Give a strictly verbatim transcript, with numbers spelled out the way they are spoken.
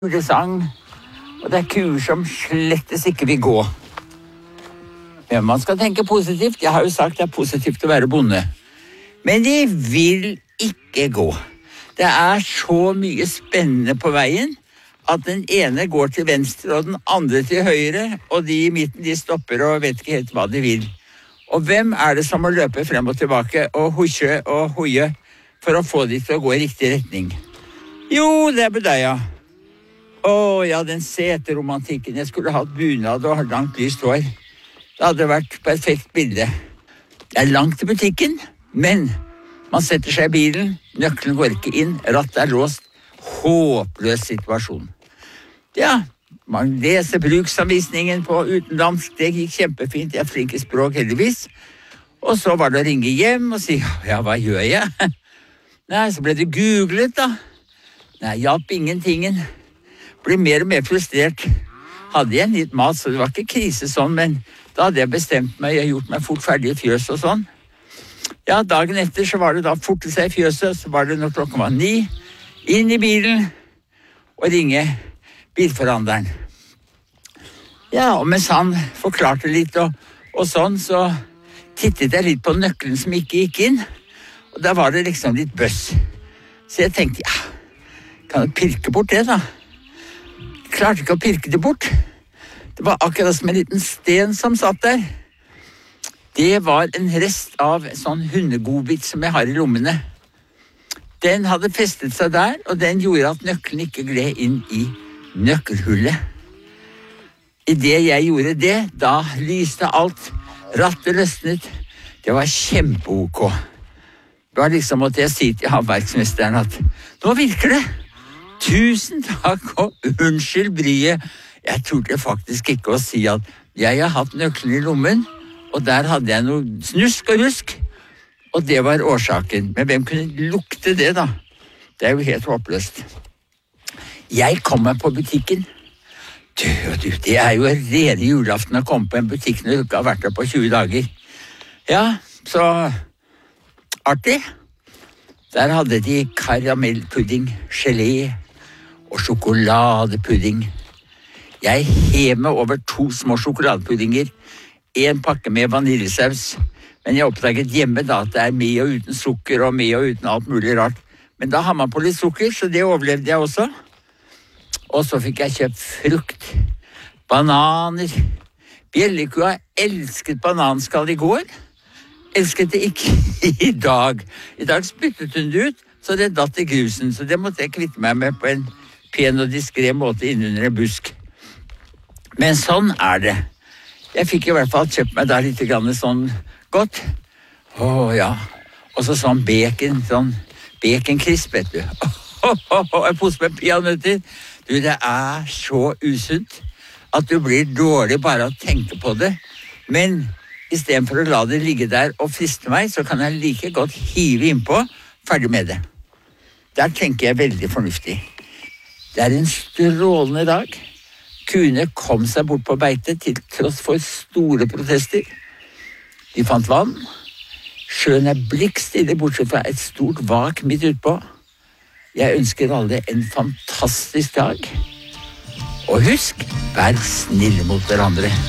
Julesang, og det er kuer som slettes ikke vil gå. Men man skal tenke positivt. Jeg har jo sagt det er positivt å være bonde. Men de vil ikke gå. Det er så mye spennende på veien at den ene går til venstre og den andre til høyre, og de i midten de stopper og vet ikke helt hva de vil. Og hvem er det som må løpe frem og tilbake og husje og hoie for å få de til å gå i riktig retning? Jo, det er Budeia. Å ja, den seteromantikken. Jeg skulle hatt bunad og langt lyst hår. Det hadde vært perfekt bilde. Det er langt til butikken, men man setter seg i bilen, nøkkelen går ikke inn, rattet er låst. Håpløs situasjon. Ja, man leser bruksanvisningen på utenlandsk, det gikk kjempefint, jeg er flink i språk heldigvis. Og så var det å ringe hjem og si, ja, hva gjør jeg? Nei, så ble det googlet da. Nei, hjalp ingentingen. Ble mer og mer frustrert. Hadde jeg litt mat, så det var ikke krise sånn, men da hadde jeg bestemt meg, jeg gjort meg fort ferdig i fjøs og sånn. Ja, dagen etter så var det da fortet seg i fjøset, så var det når klokken var ni, inn i bilen og ringe bilforhandleren. Ja, og mens han forklarte litt og, og sånn, så tittet jeg litt på nøkkelen som ikke gikk inn, og der var det liksom litt bøss. Så jeg tenkte, ja, kan jeg pirke bort det da? Klarte ikke å pirke det bort. Det var akkurat som en liten sten som satt der. Det var en rest av en sånn hundegodbit som jeg har i lommene. Den hadde festet seg der, og den gjorde at nøkkelen ikke gled inn i nøkkelhullet. I det jeg gjorde det, da lyste alt. Rattet løsnet. Det var kjempe-ok. Da liksom måtte jeg si til havverksmesteren at nå virker det. Tusen takk og unnskyld bryet. Jeg turde faktisk ikke å si at jeg har hatt nøkkelen i lommen, og der hadde jeg noe snusk og rusk, og det var årsaken. Men hvem kunne lukte det da? Det er jo helt håpløst. Jeg kommer på butikken. Du, du, det er jo rene julaften å komme på en butikk når du ikke har vært der på tjue dager. Ja, så artig. Der hadde de karamellpudding, gelé og sjokoladepudding. Jeg hev meg over to små sjokoladepuddinger, en pakke med vaniljesaus, men jeg oppdaget hjemme da at det er med og uten sukker og med og uten alt mulig rart. Men da har man på litt sukker, så det overlevde jeg også. Og så fikk jeg kjøpt frukt, bananer. Bjellekua elsket bananskall i går. Elsket det ikke i dag. I dag spyttet hun det ut, så det datt i grusen, så det måtte jeg kvitte meg med på en pen og diskret måte innunder en busk. Men sånn er det. Jeg fikk i hvert fall kjøpt meg da litt grann sånn godt. Åh, ja. Og så sånn bacon, sånn baconkrisp, vet du. Åh, åh, åh, en pose med peanøtter. Du, det er så usunt at du blir dårlig bare å tenke på det. Men i stedet for å la det ligge der og friste meg, så kan jeg like godt hive innpå, ferdig med det. Der tenker jeg veldig fornuftig. Det er en strålende dag. Kuene kom seg bort på beite til tross for store protester. De fant vann. Sjøen er blikkstille bortsett fra et stort vak midt utpå. Jeg ønsker alle en fantastisk dag. Og husk, vær snille mot hverandre.